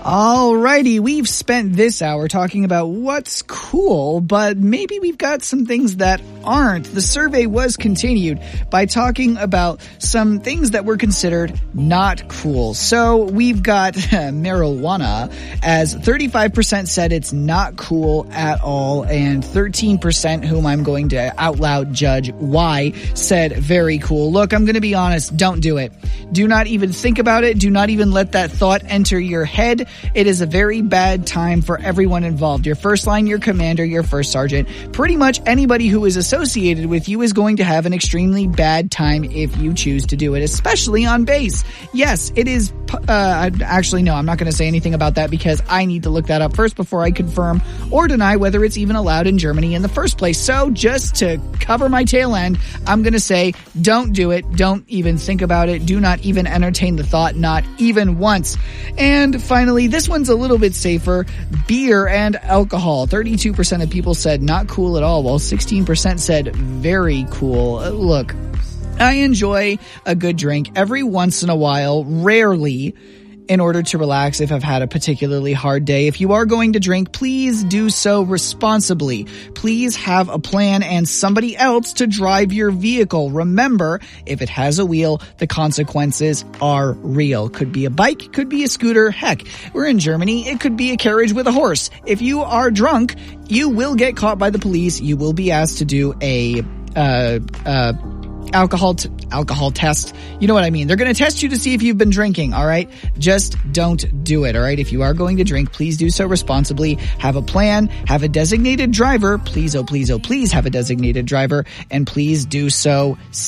Alrighty, we've spent this hour talking about what's cool, but maybe we've got some things that aren't. The survey was continued by talking about some things that were considered not cool. So we've got marijuana, as 35% said it's not cool at all, and 13%, whom I'm going to out loud judge why, said very cool. Look, I'm going to be honest, don't do it. Do not even think about it. Do not even let that thought enter your head. It is a very bad time for everyone involved. Your first line, your commander, your first sergeant, pretty much anybody who is associated with you is going to have an extremely bad time if you choose to do it, especially on base. Yes, it is, actually no, I'm not going to say anything about that because I need to look that up first before I confirm or deny whether it's even allowed in Germany in the first place. So just to cover my tail end, I'm going to say don't do it. Don't even think about it. Do not even entertain the thought, not even once. And finally, this one's a little bit safer. Beer and alcohol. 32% of people said not cool at all, while 16% said very cool. Look, I enjoy a good drink every once in a while, rarely, in order to relax if I've had a particularly hard day. If you are going to drink, please do so responsibly. Please have a plan and somebody else to drive your vehicle. Remember, if it has a wheel, the consequences are real. Could be a bike, could be a scooter. Heck, we're in Germany. It could be a carriage with a horse. If you are drunk, you will get caught by the police. You will be asked to do a alcohol test. You know what I mean? They're going to test you to see if you've been drinking, all right? Just don't do it, all right? If you are going to drink, please do so responsibly. Have a plan. Have a designated driver. Please, oh please, oh please have a designated driver. And please do so